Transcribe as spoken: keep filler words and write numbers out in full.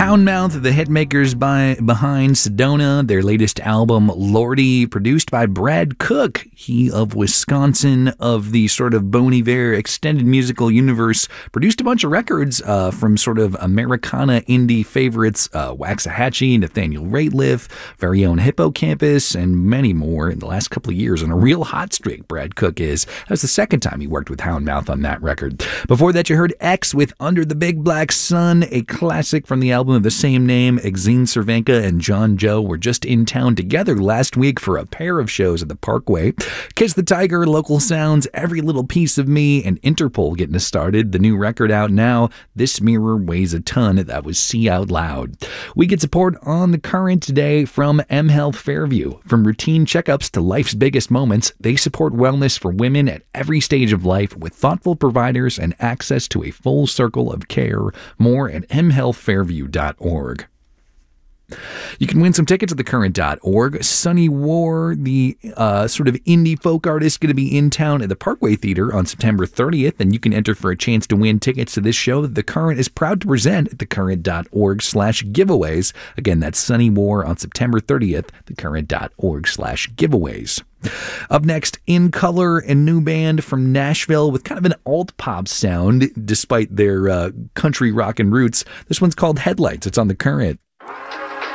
Houndmouth, the hitmakers by, behind Sedona, their latest album, Lordy, produced by Brad Cook, he of Wisconsin, of the sort of Bon Iver extended musical universe, produced a bunch of records uh, from sort of Americana indie favorites, uh, Waxahachie, Nathaniel Rateliff, very own Hippocampus, and many more in the last couple of years. On a real hot streak, Brad Cook is. That was the second time he worked with Houndmouth on that record. Before that, you heard X with Under the Big Black Sun, a classic from the album of the same name. Exene Cervenka and John Joe were just in town together last week for a pair of shows at the Parkway. Kiss the Tiger, Local Sounds, Every Little Piece of Me, and Interpol getting us started. The new record out now, This Mirror Weighs a Ton. That was See Out Loud. We get support on The Current today from mHealth Fairview. From routine checkups to life's biggest moments, they support wellness for women at every stage of life with thoughtful providers and access to a full circle of care. More at m health fairview dot org. You can win some tickets at the current dot org. Sunny War, the uh, sort of indie folk artist, going to be in town at the Parkway Theater on September thirtieth, and you can enter for a chance to win tickets to this show that The Current is proud to present at the current dot org slash giveaways. Again, that's Sunny War on September thirtieth, the current dot org slash giveaways. Up next, In Color, a new band from Nashville with kind of an alt-pop sound despite their uh, country rockin' roots. This one's called Headlights. It's on The Current.